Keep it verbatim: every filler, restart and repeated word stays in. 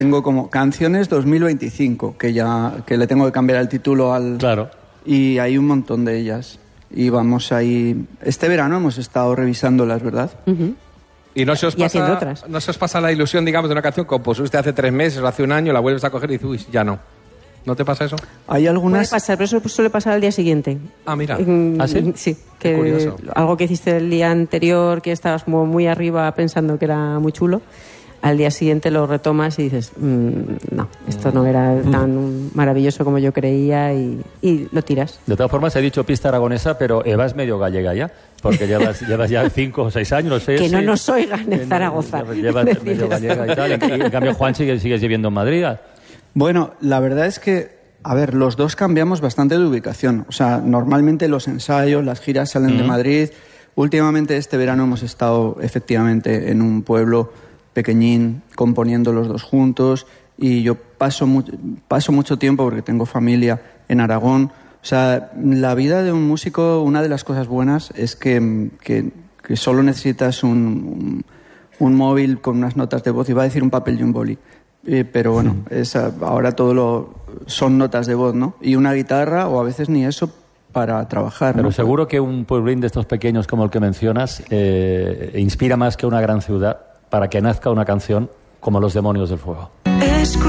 Tengo como Canciones dos mil veinticinco, que ya que le tengo que cambiar el título al... Claro. Y hay un montón de ellas. Y vamos ahí... Este verano hemos estado revisándolas, ¿verdad? Uh-huh. ¿Y no se os Y haciendo pasa, otras. no se os pasa la ilusión, digamos, de una canción que compusiste hace tres meses o hace un año, la vuelves a coger y dices, uy, ya no? ¿No te pasa eso? Hay Puede algunas... pasar, pero eso suele pasar al día siguiente. Ah, mira. Mm, ¿Ah, sí? Sí, Qué que curioso. algo que hiciste el día anterior, que estabas como muy arriba pensando que era muy chulo, al día siguiente lo retomas y dices, mmm, no, esto no era tan maravilloso como yo creía, y, y lo tiras. De todas formas, he dicho pista aragonesa, pero Eva es medio gallega ya, porque llevas, llevas ya cinco o seis años, no sé. Que no sí. nos oigan en Zaragoza. Llevas Decir medio esto. gallega y tal. En, en cambio, Juan sigue, sigues viviendo en Madrid. Bueno, la verdad es que, a ver, los dos cambiamos bastante de ubicación. O sea, normalmente los ensayos, las giras salen de Madrid. Últimamente, este verano, hemos estado efectivamente en un pueblo pequeñín, componiendo los dos juntos. Y yo paso, mu- paso mucho tiempo, porque tengo familia en Aragón. O sea, la vida de un músico, una de las cosas buenas es que, que, que solo necesitas un, un, un móvil con unas notas de voz. Iba a decir un papel y un boli. Eh, pero bueno, es, ahora todo lo son notas de voz, ¿no? Y una guitarra, o a veces ni eso, para trabajar. Pero ¿no? seguro que un pueblín de estos pequeños como el que mencionas eh, inspira más que una gran ciudad para que nazca una canción como Los Demonios del Fuego.